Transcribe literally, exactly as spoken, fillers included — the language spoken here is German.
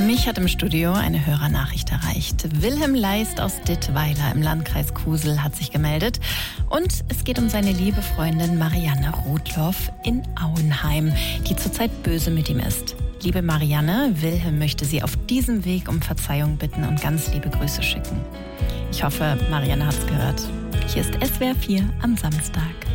Mich hat im Studio eine Hörernachricht erreicht. Wilhelm Leist aus Dittweiler im Landkreis Kusel hat sich gemeldet. Und es geht um seine liebe Freundin Marianne Rudloff in Auenheim, die zurzeit böse mit ihm ist. Liebe Marianne, Wilhelm möchte Sie auf diesem Weg um Verzeihung bitten und ganz liebe Grüße schicken. Ich hoffe, Marianne hat's gehört. Hier ist S W R vier am Samstag.